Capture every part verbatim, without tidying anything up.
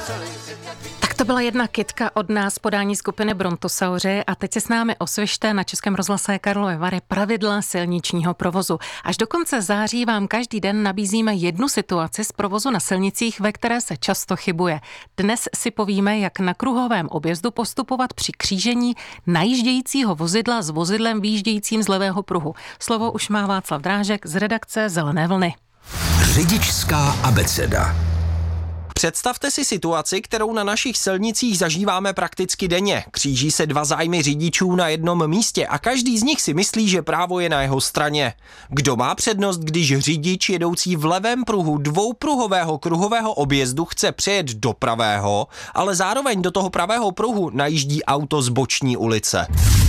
Tak to byla jedna kytka od nás podání skupiny Brontosauři a teď se s námi osvěžte na Českém rozhlase Karlovy Vary pravidla silničního provozu. Až do konce září vám každý den nabízíme jednu situaci z provozu na silnicích, ve které se často chybuje. Dnes si povíme, jak na kruhovém objezdu postupovat při křížení najíždějícího vozidla s vozidlem výjíždějícím z levého pruhu. Slovo už má Václav Drážek z redakce Zelené vlny. Řidičská abeceda. Představte si situaci, kterou na našich silnicích zažíváme prakticky denně. Kříží se dva zájmy řidičů na jednom místě a každý z nich si myslí, že právo je na jeho straně. Kdo má přednost, když řidič jedoucí v levém pruhu dvoupruhového kruhového objezdu chce přejet do pravého, ale zároveň do toho pravého pruhu najíždí auto z boční ulice?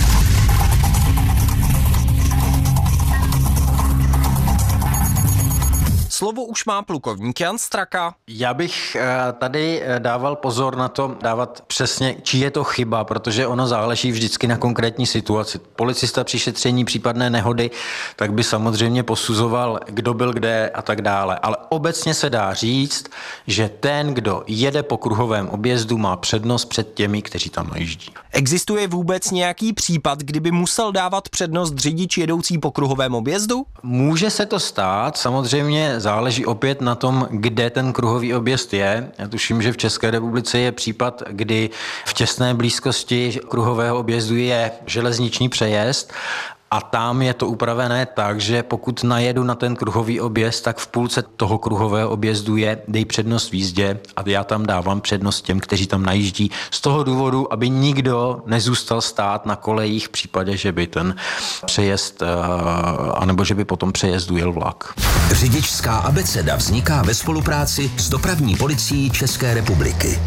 Slovo už má plukovník Jan Straka. Já bych tady dával pozor na to, dávat přesně, či je to chyba, protože ono záleží vždycky na konkrétní situaci. Policista při šetření případné nehody, tak by samozřejmě posuzoval, kdo byl kde a tak dále. Ale obecně se dá říct, že ten, kdo jede po kruhovém objezdu, má přednost před těmi, kteří tam najíždí. Existuje vůbec nějaký případ, kdyby musel dávat přednost řidič jedoucí po kruhovém objezdu? Může se to stát, samozřejmě záleží opět na tom, kde ten kruhový objezd je. Já tuším, že v České republice je případ, kdy v těsné blízkosti kruhového objezdu je železniční přejezd a tam je to upravené tak, že pokud najedu na ten kruhový objezd, tak v půlce toho kruhového objezdu je dej přednost v jízdě a já tam dávám přednost těm, kteří tam najíždí. Z toho důvodu, aby nikdo nezůstal stát na kolejích v případě, že by ten přejezd, anebo že by po tom přejezdu jel vlak. Řidičská abeceda vzniká ve spolupráci s dopravní policií České republiky.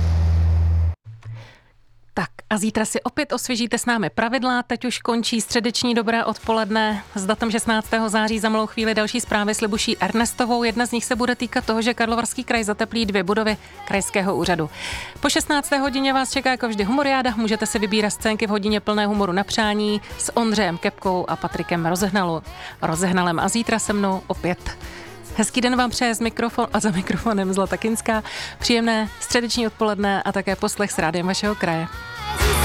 Tak a zítra si opět osvěžíte s námi pravidla, teď už končí středeční dobré odpoledne s datem šestnáctého září, za malou chvíli další zprávy s Libuší Ernestovou. Jedna z nich se bude týkat toho, že Karlovarský kraj zateplí dvě budovy krajského úřadu. Po šestnácté hodině vás čeká jako vždy humoriáda, můžete si vybírat scénky v hodině plné humoru na přání s Ondřejem Kepkou a Patrikem Rozehnalu, Rozehnalem a zítra se mnou opět. Hezký den vám přeje z mikrofon a za mikrofonem Zlata Kinská. Příjemné středeční odpoledne a také poslech s rádiem vašeho kraje.